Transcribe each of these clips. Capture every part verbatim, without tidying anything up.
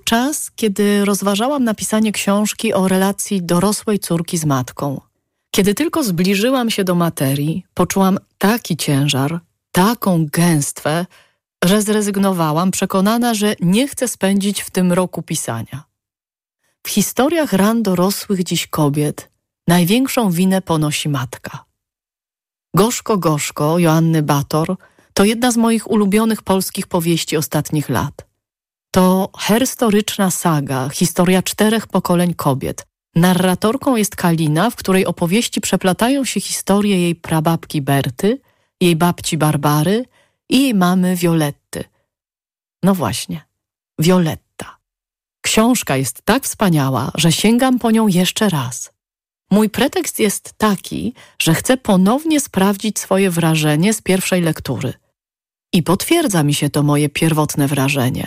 czas, kiedy rozważałam napisanie książki o relacji dorosłej córki z matką. Kiedy tylko zbliżyłam się do materii, poczułam taki ciężar, taką gęstwę, że zrezygnowałam, przekonana, że nie chcę spędzić w tym roku pisania. W historiach ran dorosłych dziś kobiet największą winę ponosi matka. Gorzko, gorzko Joanny Bator to jedna z moich ulubionych polskich powieści ostatnich lat. To herstoryczna saga, historia czterech pokoleń kobiet. Narratorką jest Kalina, w której opowieści przeplatają się historie jej prababki Berty, jej babci Barbary i jej mamy Violetty. No właśnie, Violetta. Książka jest tak wspaniała, że sięgam po nią jeszcze raz. Mój pretekst jest taki, że chcę ponownie sprawdzić swoje wrażenie z pierwszej lektury. I potwierdza mi się to moje pierwotne wrażenie.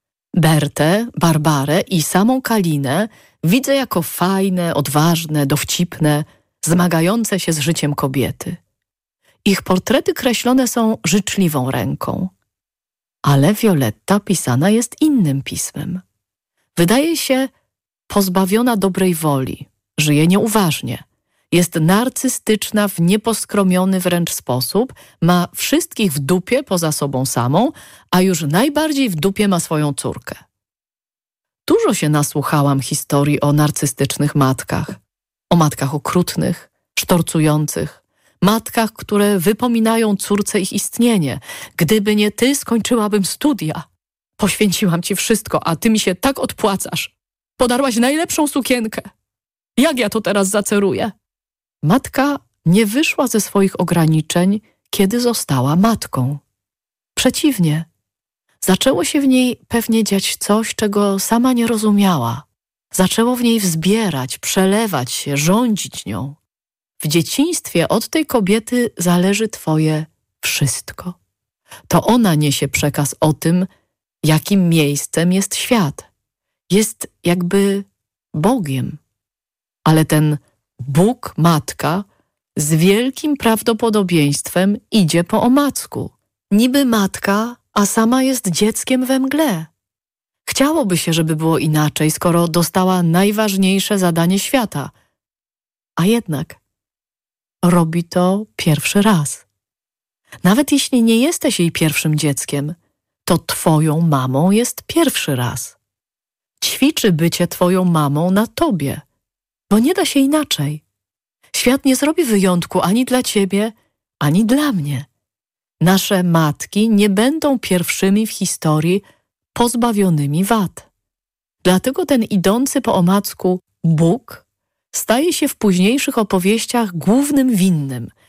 Bertę, Barbarę i samą Kalinę widzę jako fajne, odważne, dowcipne, zmagające się z życiem kobiety. Ich portrety kreślone są życzliwą ręką. Ale Violetta pisana jest innym pismem. Wydaje się pozbawiona dobrej woli, żyje nieuważnie. Jest narcystyczna w nieposkromiony wręcz sposób, ma wszystkich w dupie poza sobą samą, a już najbardziej w dupie ma swoją córkę. Dużo się nasłuchałam historii o narcystycznych matkach, o matkach okrutnych, sztorcujących, matkach, które wypominają córce ich istnienie. Gdyby nie ty, skończyłabym studia. Poświęciłam ci wszystko, a ty mi się tak odpłacasz. Podarłaś najlepszą sukienkę. Jak ja to teraz zaceruję? Matka nie wyszła ze swoich ograniczeń, kiedy została matką. Przeciwnie, zaczęło się w niej pewnie dziać coś, czego sama nie rozumiała. Zaczęło w niej wzbierać, przelewać się, rządzić nią. W dzieciństwie od tej kobiety zależy twoje wszystko. To ona niesie przekaz o tym, jakim miejscem jest świat. Jest jakby Bogiem. Ale ten Bóg, matka, z wielkim prawdopodobieństwem idzie po omacku. Niby matka, a sama jest dzieckiem we mgle. Chciałoby się, żeby było inaczej, skoro dostała najważniejsze zadanie świata. A jednak robi to pierwszy raz. Nawet jeśli nie jesteś jej pierwszym dzieckiem, to twoją mamą jest pierwszy raz. Ćwiczy bycie twoją mamą na tobie, bo nie da się inaczej. Świat nie zrobi wyjątku ani dla ciebie, ani dla mnie. Nasze matki nie będą pierwszymi w historii pozbawionymi wad. Dlatego ten idący po omacku Bóg staje się w późniejszych opowieściach głównym winnym,